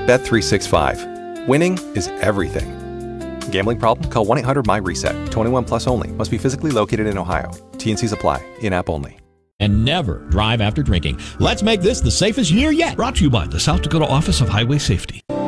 Bet365. Winning is everything. Gambling problem? Call 1-800-MY-RESET. 21 plus only. Must be physically located in Ohio. T&Cs apply. In-app only. And never drive after drinking. Let's make this the safest year yet. Brought to you by the South Dakota Office of Highway Safety.